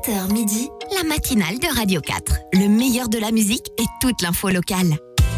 20h midi, la matinale de Radio 4. Le meilleur de la musique et toute l'info locale.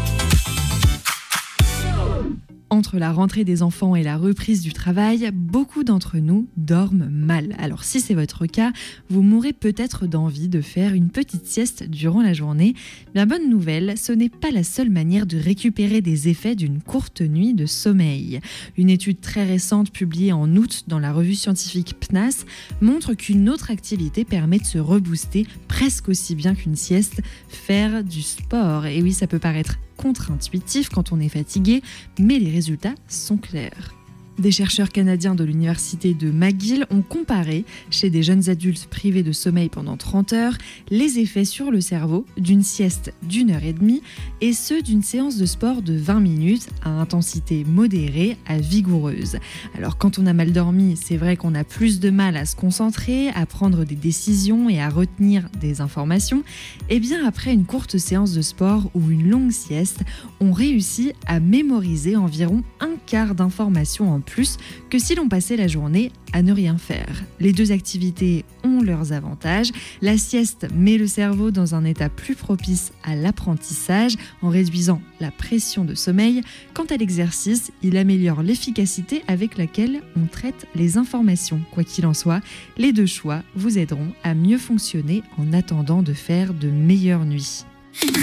Entre la rentrée des enfants et la reprise du travail, beaucoup d'entre nous dorment mal. Alors si c'est votre cas, vous mourrez peut-être d'envie de faire une petite sieste durant la journée. Bien, bonne nouvelle, ce n'est pas la seule manière de récupérer des effets d'une courte nuit de sommeil. Une étude très récente publiée en août dans la revue scientifique PNAS montre qu'une autre activité permet de se rebooster presque aussi bien qu'une sieste, faire du sport. Et oui, ça peut paraître contre-intuitif quand on est fatigué, mais les résultats sont clairs. Des chercheurs canadiens de l'université de McGill ont comparé, chez des jeunes adultes privés de sommeil pendant 30 heures, les effets sur le cerveau d'une sieste d'1h30 et ceux d'une séance de sport de 20 minutes à intensité modérée à vigoureuse. Alors quand on a mal dormi, c'est vrai qu'on a plus de mal à se concentrer, à prendre des décisions et à retenir des informations. Et bien après une courte séance de sport ou une longue sieste, on réussit à mémoriser environ un quart d'informations en plus que si l'on passait la journée à ne rien faire. Les deux activités ont leurs avantages. La sieste met le cerveau dans un état plus propice à l'apprentissage en réduisant la pression de sommeil. Quant à l'exercice, il améliore l'efficacité avec laquelle on traite les informations. Quoi qu'il en soit, les deux choix vous aideront à mieux fonctionner en attendant de faire de meilleures nuits.